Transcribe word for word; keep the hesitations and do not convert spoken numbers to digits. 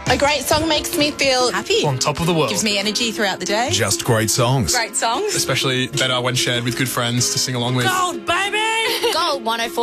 A great song makes me feel Happy. On top of the world. Gives me energy throughout the day. Just great songs. Great songs. Especially better when shared with good friends to sing along with. Gold, baby! Gold one oh four.